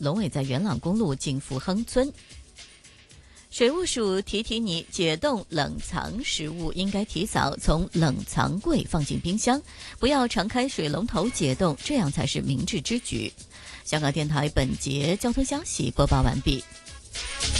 龙尾在元朗公路近福亨村。水务署提你，解冻冷藏食物应该提早从冷藏柜放进冰箱，不要常开水龙头解冻，这样才是明智之举。香港电台本节交通消息播报完毕。